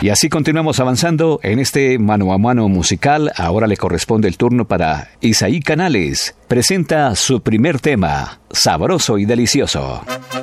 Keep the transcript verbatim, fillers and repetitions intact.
Y así continuamos avanzando en este mano a mano musical. Ahora le corresponde el turno para Isaí Canales. Presenta su primer tema, Sabroso y Delicioso.